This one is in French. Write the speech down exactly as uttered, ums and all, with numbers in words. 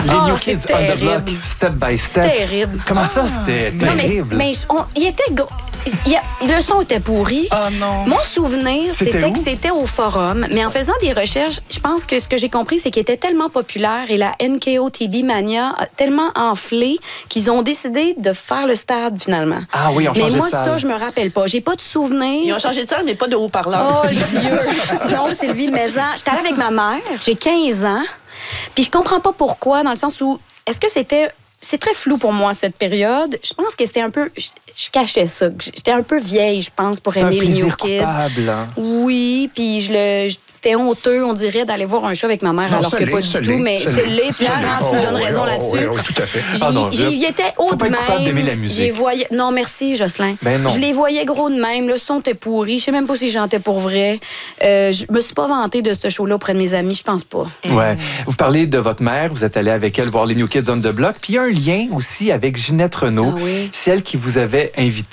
Les Oh, New c'est Kids on the Block, terrible. Step by Step. C'est terrible. Comment ça, c'était Non, mais, terrible? mais on- il était... gros- il y a- le son était pourri. Ah non. Mon souvenir, C'était c'était où? que c'était au forum. Mais en faisant des recherches, je pense que ce que j'ai compris, c'est qu'il était tellement populaire et la N K O T B Mania a tellement enflé qu'ils ont décidé de faire le stade finalement. Ah oui, on Mais changeait moi, de salle. ça, je me rappelle pas. J'ai pas de souvenir. Ils ont changé de salle, mais pas de haut-parleur. Oh, Dieu! Non, Sylvie Maison. J'étais allée avec ma mère, j'ai quinze ans, puis je comprends pas pourquoi, dans le sens où, est-ce que c'était... C'est très flou pour moi, cette période. Je pense que c'était un peu... Je, je cachais ça. J'étais un peu vieille, je pense, pour C'est un aimer les New plaisir Kids. coupable, hein? Oui, puis je le... je- C'était honteux, on dirait, d'aller voir un show avec ma mère, Non, alors ça que l'est, pas ça du tout. l'est, Mais ça c'est l'est. l'est, puis là, Ça l'est. hein, tu me Oh, donnes oui, raison oh, là-dessus. oui, oui, tout à fait. J'y Ah non, j'y Jeff. étais haut Faut de pas être coupable même. d'aimer la musique. J'y voyais... Non, merci, Jocelyn. Ben non. Je les voyais gros de même. Le son était pourri. Je sais même pas si j'en étais pour vrai. Euh, je me suis pas vantée de ce show-là auprès de mes amis. Je pense pas. Ouais. Vous parlez de votre mère, vous êtes allé avec elle voir les New Kids on the Block, puis il y a un lien aussi avec Ginette Renault. Ah oui. C'est elle qui vous avait invité